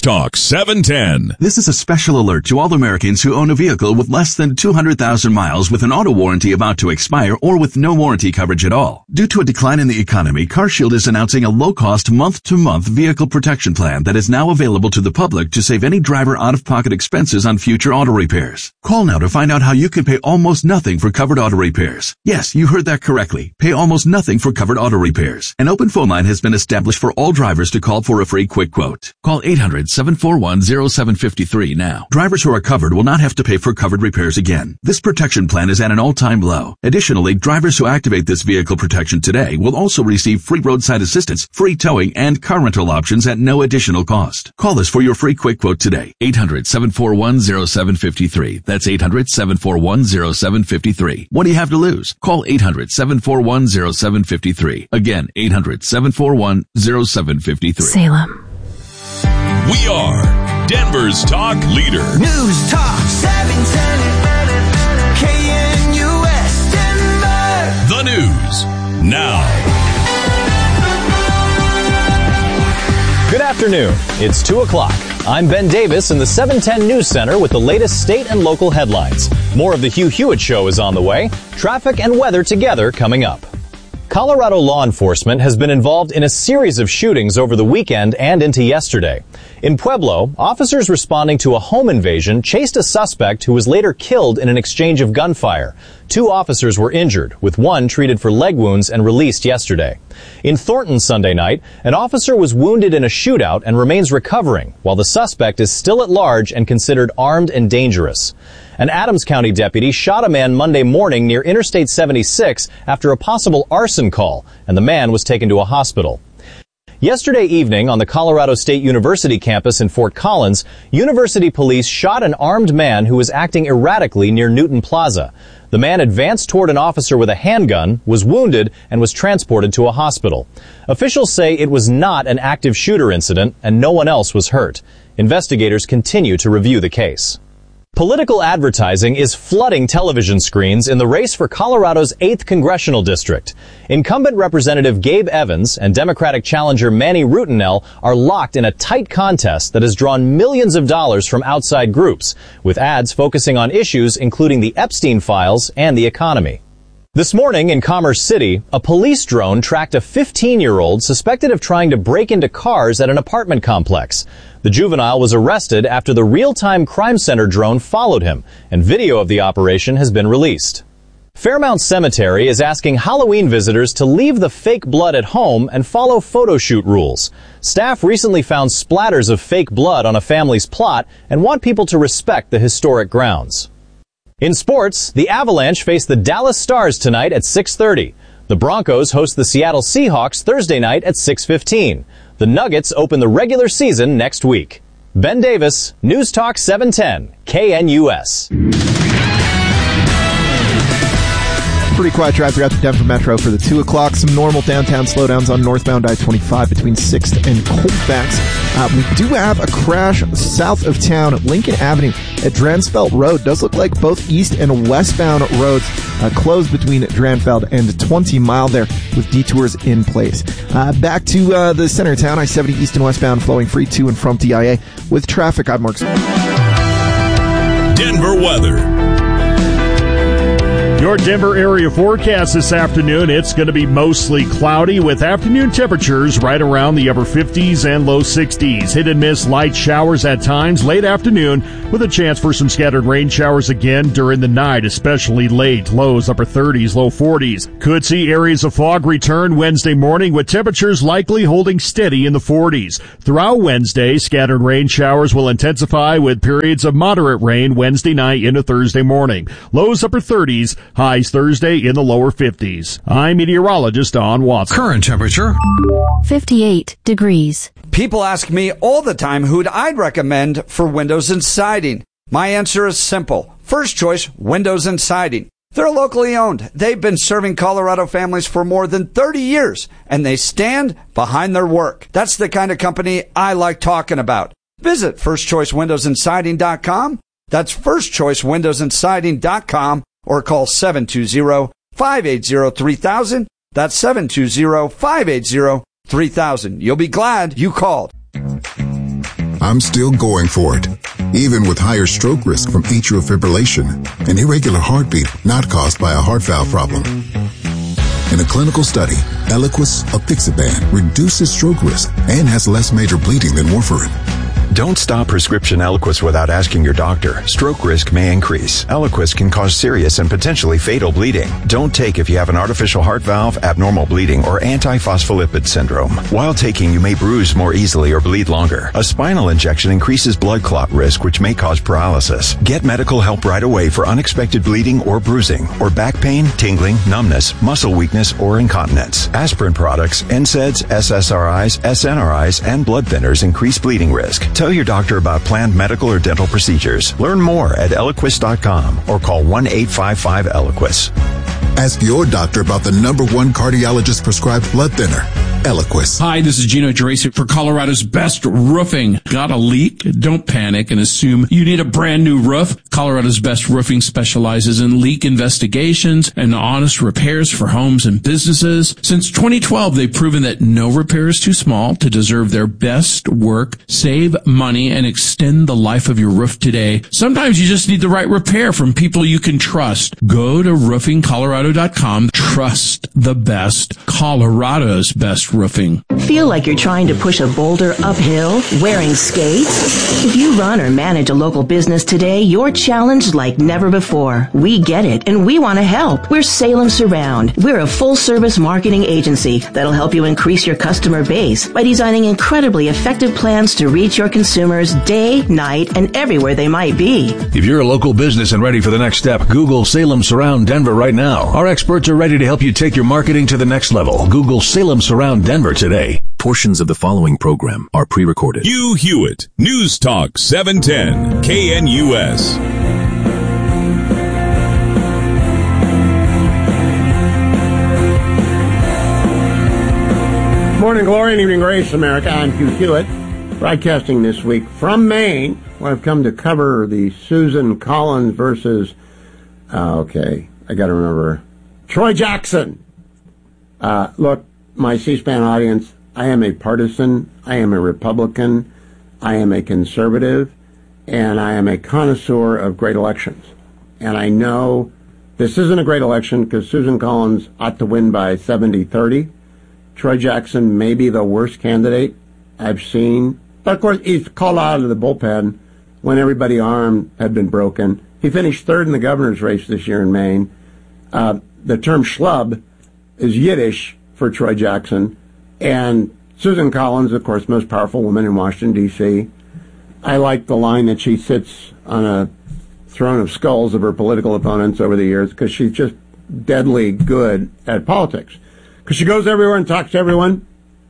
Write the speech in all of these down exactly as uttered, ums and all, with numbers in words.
Talk seven ten. This is a special alert to all Americans who own a vehicle with less than two hundred thousand miles with an auto warranty about to expire or with no warranty coverage at all. Due to a decline in the economy, CarShield is announcing a low-cost month-to-month vehicle protection plan that is now available to the public to save any driver out-of-pocket expenses on future auto repairs. Call now to find out how you can pay almost nothing for covered auto repairs. Yes, you heard that correctly. Pay almost nothing for covered auto repairs. An open phone line has been established for all drivers to call for a free quick quote. Call eight hundred, seven four one, zero seven five three now. Drivers who are covered will not have to pay for covered repairs again. This protection plan is at an all-time low. Additionally, drivers who activate this vehicle protection today will also receive free roadside assistance, free towing, and car rental options at no additional cost. Call us for your free quick quote today. eight hundred, seven four one, zero seven five three. That's eight hundred, seven four one, zero seven five three. What do you have to lose? Call eight hundred, seven four one, zero seven five three. Again, eight hundred, seven four one, zero seven five three. Salem. We are Denver's talk leader. News Talk seven ten K N U S Denver. The news now. Good afternoon. It's two o'clock. I'm Ben Davis in the seven ten News Center with the latest state and local headlines. More of the Hugh Hewitt Show is on the way. Traffic and weather together coming up. Colorado law enforcement has been involved in a series of shootings over the weekend and into yesterday. In Pueblo, officers responding to a home invasion chased a suspect who was later killed in an exchange of gunfire. Two officers were injured, with one treated for leg wounds and released yesterday. In Thornton Sunday night, an officer was wounded in a shootout and remains recovering, while the suspect is still at large and considered armed and dangerous. An Adams County deputy shot a man Monday morning near Interstate seventy-six after a possible arson call, and the man was taken to a hospital. Yesterday evening on the Colorado State University campus in Fort Collins, university police shot an armed man who was acting erratically near Newton Plaza. The man advanced toward an officer with a handgun, was wounded, and was transported to a hospital. Officials say it was not an active shooter incident, and no one else was hurt. Investigators continue to review the case. Political advertising is flooding television screens in the race for Colorado's eighth congressional district. Incumbent Representative Gabe Evans and Democratic challenger Manny Rutinel are locked in a tight contest that has drawn millions of dollars from outside groups, with ads focusing on issues including the Epstein files and the economy. This morning in Commerce City, a police drone tracked a fifteen-year-old suspected of trying to break into cars at an apartment complex. The juvenile was arrested after the real-time crime center drone followed him, and video of the operation has been released. Fairmount Cemetery is asking Halloween visitors to leave the fake blood at home and follow photo shoot rules. Staff recently found splatters of fake blood on a family's plot and want people to respect the historic grounds. In sports, the Avalanche face the Dallas Stars tonight at six thirty. The Broncos host the Seattle Seahawks Thursday night at six fifteen. The Nuggets open the regular season next week. Ben Davis, News Talk seven ten, K N U S. Pretty quiet drive throughout the Denver Metro for the two o'clock. Some normal downtown slowdowns on northbound I twenty-five between sixth and Colfax. Uh, we do have a crash south of town at Lincoln Avenue at Dransfeld Road. Does look like both east and westbound roads uh, closed between Dranfeld and twenty mile there with detours in place. Uh, back to uh, the center of town, I seventy east and westbound flowing free to and from D I A with traffic. I'm Mark. Denver weather. Your Denver area forecast this afternoon, it's going to be mostly cloudy with afternoon temperatures right around the upper fifties and low sixties. Hit and miss light showers at times late afternoon with a chance for some scattered rain showers again during the night, especially late. Lows upper thirties, low forties. Could see areas of fog return Wednesday morning with temperatures likely holding steady in the forties. Throughout Wednesday, scattered rain showers will intensify with periods of moderate rain Wednesday night into Thursday morning. Lows upper thirties. Highs Thursday in the lower fifties. I'm meteorologist Don Watson. Current temperature fifty-eight degrees. People ask me all the time who'd I'd recommend for windows and siding. My answer is simple. First choice, Windows and Siding. They're locally owned. They've been serving Colorado families for more than thirty years, and they stand behind their work. That's the kind of company I like talking about. Visit first choice windows and siding dot com. That's first choice windows and siding dot com. Or call seven two zero, five eight zero, three thousand. That's seven two zero, five eight zero, three thousand. You'll be glad you called. I'm still going for it, even with higher stroke risk from atrial fibrillation, an irregular heartbeat not caused by a heart valve problem. In a clinical study, Eliquis apixaban reduces stroke risk and has less major bleeding than warfarin. Don't stop prescription Eliquis without asking your doctor. Stroke risk may increase. Eliquis can cause serious and potentially fatal bleeding. Don't take if you have an artificial heart valve, abnormal bleeding, or antiphospholipid syndrome. While taking, you may bruise more easily or bleed longer. A spinal injection increases blood clot risk, which may cause paralysis. Get medical help right away for unexpected bleeding or bruising, or back pain, tingling, numbness, muscle weakness, or incontinence. Aspirin products, N SAIDs, S S R Is, S N R Is, and blood thinners increase bleeding risk. Tell your doctor about planned medical or dental procedures. Learn more at Eliquis dot com or call one eight five five Eliquis. Ask your doctor about the number one cardiologist prescribed blood thinner, Eliquis. Hi, this is Gino Geraci for Colorado's Best Roofing. Got a leak? Don't panic and assume you need a brand new roof. Colorado's Best Roofing specializes in leak investigations and honest repairs for homes and businesses. Since twenty twelve, they've proven that no repair is too small to deserve their best work. Save money and extend the life of your roof today. Sometimes you just need the right repair from people you can trust. Go to roofing colorado dot com. Trust the best. Colorado's Best Roofing. Feel like you're trying to push a boulder uphill wearing skates? If you run or manage a local business today, you're challenged like never before. We get it, and we want to help. We're Salem Surround. We're a full-service marketing agency that'll help you increase your customer base by designing incredibly effective plans to reach your consumers day, night, and everywhere they might be. If you're a local business and ready for the next step, Google Salem Surround Denver right now. Our experts are ready to help you take your marketing to the next level. Google Salem Surround Denver today. Portions of the following program are pre-recorded. Hugh Hewitt, News Talk seven ten, K N U S. Morning glory and evening grace, America. I'm Hugh Hewitt, broadcasting this week from Maine, where I've come to cover the Susan Collins versus, uh, okay, I got to remember, Troy Jackson. Uh, look, my C-SPAN audience, I am a partisan, I am a Republican, I am a conservative, and I am a connoisseur of great elections. And I know this isn't a great election because Susan Collins ought to win by seventy thirty. Troy Jackson may be the worst candidate I've seen. But, of course, he's called out of the bullpen when everybody armed had been broken. He finished third in the governor's race this year in Maine. Uh, the term schlub is Yiddish for Troy Jackson. And Susan Collins, of course, most powerful woman in Washington, D C I like the line that she sits on a throne of skulls of her political opponents over the years because she's just deadly good at politics. Because she goes everywhere and talks to everyone.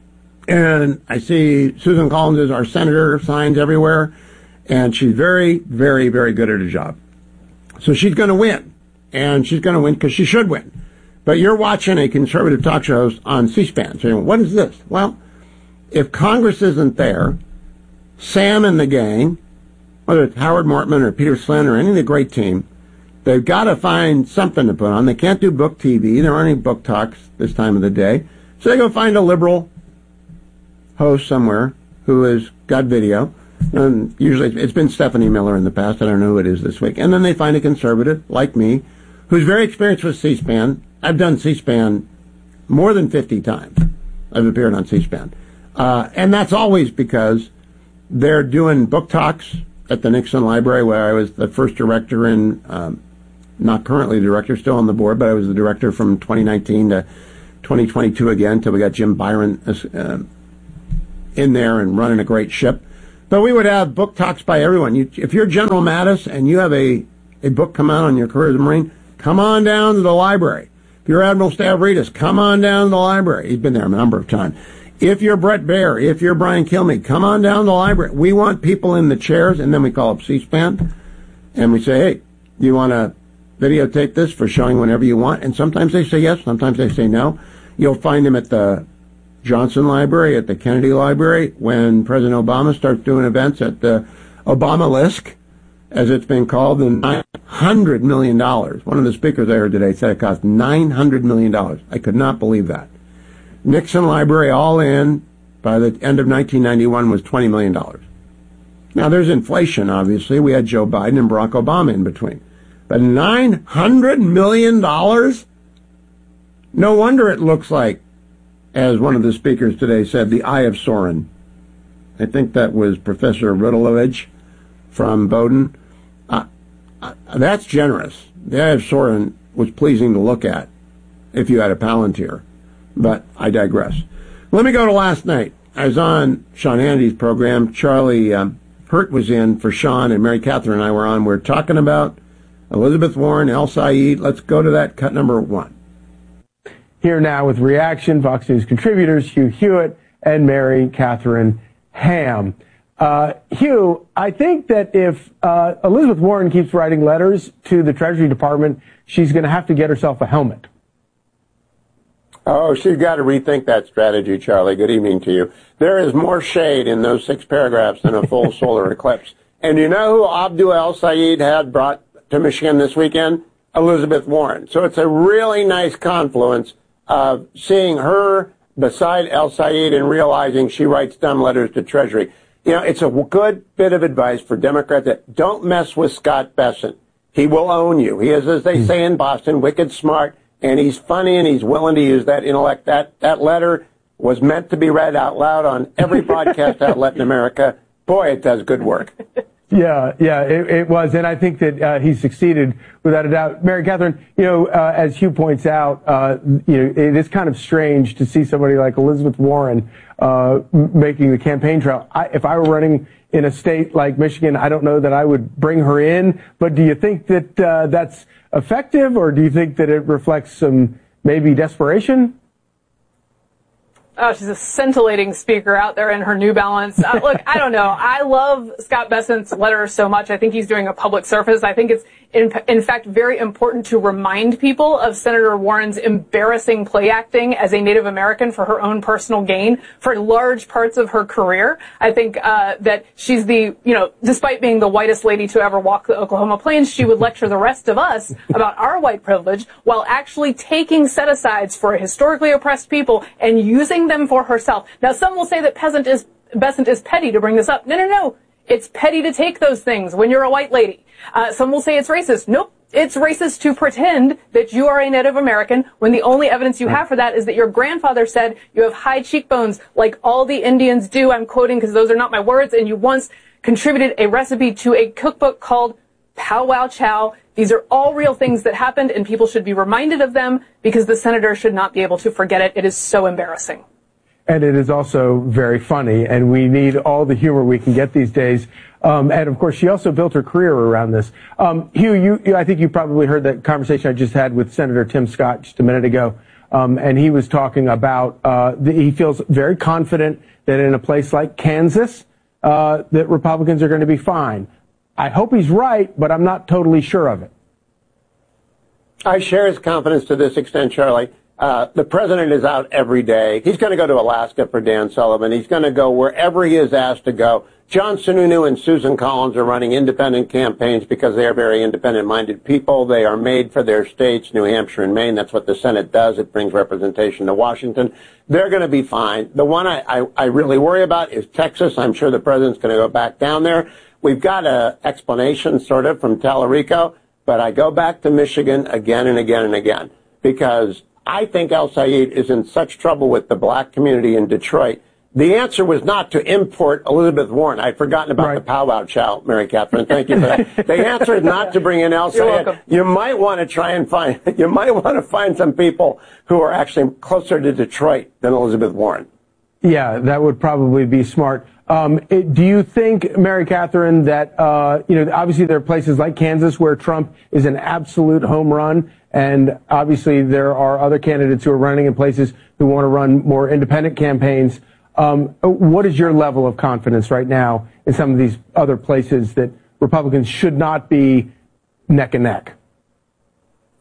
And I see Susan Collins is our senator, signs everywhere. And she's very, very, very good at her job. So she's going to win. And she's going to win because she should win. But you're watching a conservative talk show on C-SPAN. So what is this? Well, if Congress isn't there, Sam and the gang, whether it's Howard Mortman or Peter Slynn or any of the great team, they've got to find something to put on. They can't do book T V. There aren't any book talks this time of the day. So they go find a liberal host somewhere who has got video. And usually it's been Stephanie Miller in the past. I don't know who it is this week. And then they find a conservative like me who's very experienced with C-SPAN. I've done C-SPAN more than fifty times. I've appeared on C-SPAN. Uh, and that's always because they're doing book talks at the Nixon Library, where I was the first director in, um, not currently the director, still on the board, but I was the director from twenty nineteen to twenty twenty-two again, until we got Jim Byron uh, in there and running a great ship. But we would have book talks by everyone. You, if you're General Mattis and you have a, a book come out on your career as a Marine, come on down to the library. If you're Admiral Stavridis, come on down to the library. He's been there a number of times. If you're Brett Baer, if you're Brian Kilmeade, come on down to the library. We want people in the chairs, and then we call up C-SPAN, and we say, hey, you want to videotape this for showing whenever you want? And sometimes they say yes, sometimes they say no. You'll find them at the Johnson Library, at the Kennedy Library, when President Obama starts doing events at the Obama-Lisk, as it's been called, and nine hundred million dollars. One of the speakers I heard today said it cost nine hundred million dollars. I could not believe that. Nixon Library, all in, by the end of nineteen ninety-one, was twenty million dollars. Now, there's inflation, obviously. We had Joe Biden and Barack Obama in between. But nine hundred million dollars? No wonder it looks like, as one of the speakers today said, the Eye of Sauron. I think that was Professor Riddleovich from Bowdoin. Uh, uh, that's generous. The Eye of Sauron was pleasing to look at if you had a Palantir. But I digress. Let me go to last night. I was on Sean Hannity's program. Charlie um, Hurt was in for Sean, and Mary Catherine and I were on. We we're talking about Elizabeth Warren, El Sayed. Let's go to that cut number one. Here now with reaction, Fox News contributors Hugh Hewitt and Mary Catherine Ham. Uh, Hugh, I think that if uh, Elizabeth Warren keeps writing letters to the Treasury Department, she's going to have to get herself a helmet. Oh, she's got to rethink that strategy, Charlie. Good evening to you. There is more shade in those six paragraphs than a full solar eclipse. And you know who Abdul El Sayed had brought to Michigan this weekend? Elizabeth Warren. So it's a really nice confluence of seeing her beside El Sayed and realizing she writes dumb letters to Treasury. You know, it's a good bit of advice for Democrats that don't mess with Scott Bessent. He will own you. He is, as they say in Boston, wicked smart, and he's funny, and he's willing to use that intellect. That, that letter was meant to be read out loud on every broadcast outlet in America. Boy, it does good work. Yeah, yeah, it, it was, and I think that uh, he succeeded without a doubt. Mary Catherine, you know, uh, as Hugh points out, uh, you know, it is kind of strange to see somebody like Elizabeth Warren uh, making the campaign trail. I, if I were running in a state like Michigan, I don't know that I would bring her in. But do you think that uh, that's effective, or do you think that it reflects some maybe desperation? Oh, she's a scintillating speaker out there in her New Balance. Uh, look, I don't know. I love Scott Bessent's letter so much. I think he's doing a public service. I think it's, in, in fact, very important to remind people of Senator Warren's embarrassing play acting as a Native American for her own personal gain for large parts of her career. I think uh, that she's the, you know, despite being the whitest lady to ever walk the Oklahoma plains, she would lecture the rest of us about our white privilege while actually taking set-asides for historically oppressed people and using them for herself. Now, some will say that Peasant is, Bessent is petty to bring this up. No, no, no. It's petty to take those things when you're a white lady. Uh, some will say it's racist. Nope. It's racist to pretend that you are a Native American when the only evidence you have for that is that your grandfather said you have high cheekbones like all the Indians do. I'm quoting because those are not my words. And you once contributed a recipe to a cookbook called Pow Wow Chow. These are all real things that happened, and people should be reminded of them because the senator should not be able to forget it. It is so embarrassing. And it is also very funny, and we need all the humor we can get these days. Um, and, of course, she also built her career around this. Um, Hugh, you, you, I think you probably heard that conversation I just had with Senator Tim Scott just a minute ago. Um, and he was talking about uh, the, he feels very confident that in a place like Kansas, uh, that Republicans are going to be fine. I hope he's right, but I'm not totally sure of it. I share his confidence to this extent, Charlie. Uh, the president is out every day. He's going to go to Alaska for Dan Sullivan. He's going to go wherever he is asked to go. John Sununu and Susan Collins are running independent campaigns because they are very independent-minded people. They are made for their states, New Hampshire and Maine. That's what the Senate does. It brings representation to Washington. They're going to be fine. The one I, I, I really worry about is Texas. I'm sure the president's going to go back down there. We've got an explanation, sort of, from Tallarico, but I go back to Michigan again and again and again because I think El Sayed is in such trouble with the black community in Detroit. The answer was not to import Elizabeth Warren. I'd forgotten about right. the Pow Wow Chow, Mary Catherine. Thank you for that. The answer is not to bring in El Sayed. You might want to try and find, you might want to find some people who are actually closer to Detroit than Elizabeth Warren. Yeah, that would probably be smart. Um, it, do you think, Mary Catherine, that, uh, you know, obviously there are places like Kansas where Trump is an absolute home run, and obviously there are other candidates who are running in places who want to run more independent campaigns. Um, what is your level of confidence right now in some of these other places that Republicans should not be neck and neck?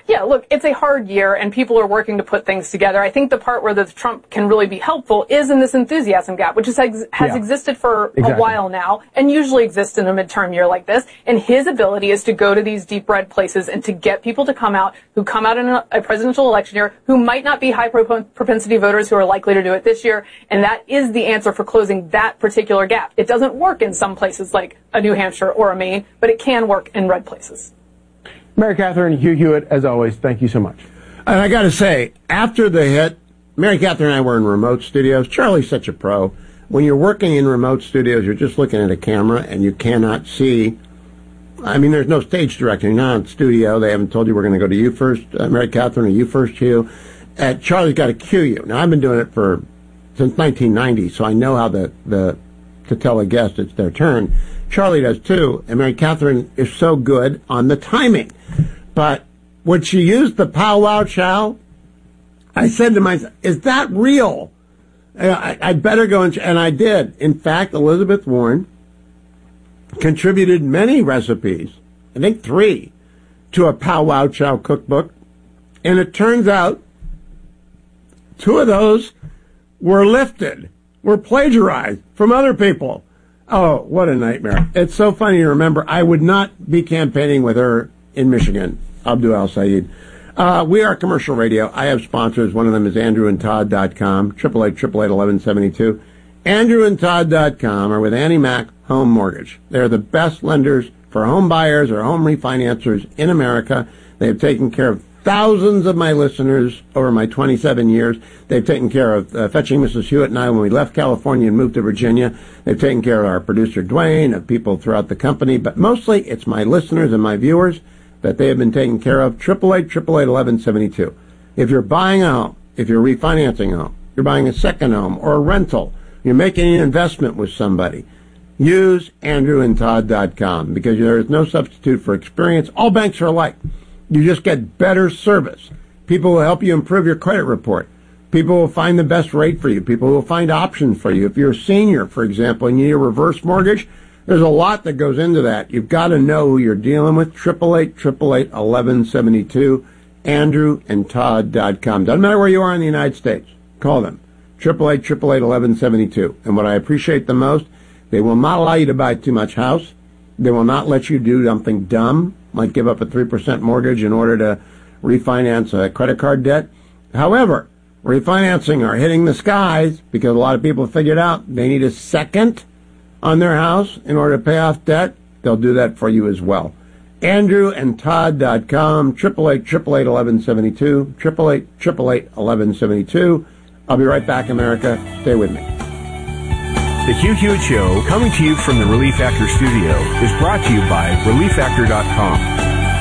Yeah, look, it's a hard year, and people are working to put things together. I think the part where the Trump can really be helpful is in this enthusiasm gap, which is, has yeah. existed for exactly. a while now, and usually exists in a midterm year like this. And his ability is to go to these deep red places and to get people to come out who come out in a, a presidential election year who might not be high pro- propensity voters who are likely to do it this year. And that is the answer for closing that particular gap. It doesn't work in some places like a New Hampshire or a Maine, but it can work in red places. Mary Catherine, Hugh Hewitt, as always, thank you so much. And I got to say, after the hit, Mary Catherine and I were in remote studios. Charlie's such a pro. When you're working in remote studios, you're just looking at a camera and you cannot see. I mean, there's no stage directing. You're not in studio. They haven't told you we're going to go to you first, uh, Mary Catherine, or you first, Hugh. Uh, Charlie's got to cue you. Now, I've been doing it for since nineteen ninety, so I know how the, the to tell a guest it's their turn. Charlie does too, and Mary Catherine is so good on the timing. But when she used the pow wow chow, I said to myself, is that real? I, I better go and, and I did. In fact, Elizabeth Warren contributed many recipes, I think three, to a pow wow chow cookbook. And it turns out two of those were lifted, were plagiarized from other people. Oh, what a nightmare. It's so funny to remember. I would not be campaigning with her in Michigan, Abdul Al-Sayed. Uh, we are commercial radio. I have sponsors. One of them is andrew and todd dot com, eight eight eight, eight eight eight, eleven seventy-two. andrew and todd dot com are with Annie Mac Home Mortgage. They're the best lenders for home buyers or home refinancers in America. They have taken care of thousands of my listeners over my twenty-seven years. They've taken care of uh, fetching Missus Hewitt and I when we left California and moved to Virginia. They've taken care of our producer, Dwayne, of people throughout the company. But mostly it's my listeners and my viewers that they have been taken care of. eight eight eight, eight eight eight, eleven seventy-two. If you're buying a home, if you're refinancing a home, you're buying a second home or a rental, you're making an investment with somebody, use andrew and todd dot com because there is no substitute for experience. All banks are alike. You just get better service. People will help you improve your credit report. People will find the best rate for you. People will find options for you. If you're a senior, for example, and you need a reverse mortgage, there's a lot that goes into that. You've got to know who you're dealing with. eight eight eight, eight eight eight, eleven seventy-two, andrew and todd dot com. Doesn't matter where you are in the United States. Call them. eight eight eight, eight eight eight, eleven seventy-two. And what I appreciate the most, they will not allow you to buy too much house. They will not let you do something dumb, like give up a three percent mortgage in order to refinance a credit card debt. However, refinancing are hitting the skies because a lot of people figured out they need a second on their house in order to pay off debt. They'll do that for you as well. andrew and todd dot com, eight eight eight, eight eight eight, eleven seventy-two, eight eight eight, eight eight eight, eleven seventy-two. I'll be right back, America. Stay with me. The Hugh Hewitt Show, coming to you from the Relief Factor studio, is brought to you by relief factor dot com.